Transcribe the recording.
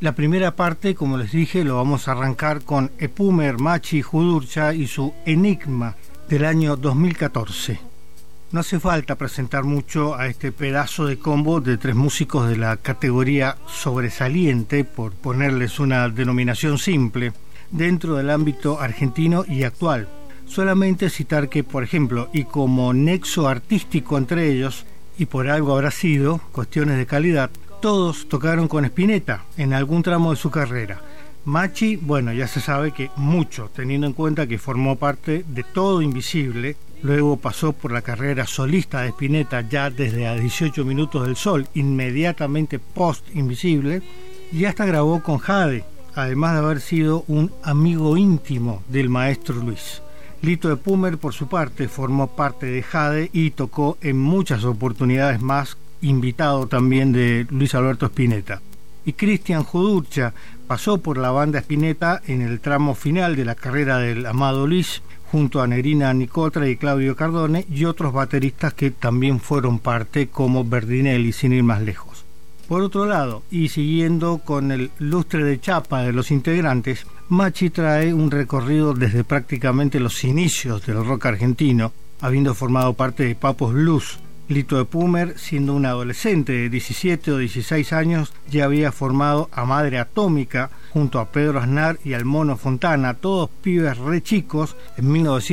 La primera parte, como les dije, lo vamos a arrancar con Epumer, Machi, Judurcha y su Enigma del año 2014. No hace falta presentar mucho a este pedazo de combo de tres músicos de la categoría sobresaliente, por ponerles una denominación simple, dentro del ámbito argentino y actual. Solamente citar que, por ejemplo, y como nexo artístico entre ellos, y por algo habrá sido, cuestiones de calidad, todos tocaron con Spinetta en algún tramo de su carrera. Machi, bueno, ya se sabe que mucho, teniendo en cuenta que formó parte de Todo Invisible, luego pasó por la carrera solista de Spinetta ya desde a 18 Minutos del Sol, inmediatamente post Invisible, y hasta grabó con Jade, además de haber sido un amigo íntimo del maestro Luis. Lito Epumer, por su parte, formó parte de Jade y tocó en muchas oportunidades más, invitado también de Luis Alberto Spinetta. Y Cristian Judurcha pasó por la banda Spinetta en el tramo final de la carrera del amado Luis, junto a Nerina Nicotra y Claudio Cardone y otros bateristas que también fueron parte, como Berdinelli, sin ir más lejos. Por otro lado, y siguiendo con el lustre de chapa de los integrantes, Machi trae un recorrido desde prácticamente los inicios del rock argentino, habiendo formado parte de Papos Blues. Lito Epumer, siendo un adolescente de 17 o 16 años, ya había formado a Madre Atómica junto a Pedro Aznar y al Mono Fontana, todos pibes re chicos, en 1900.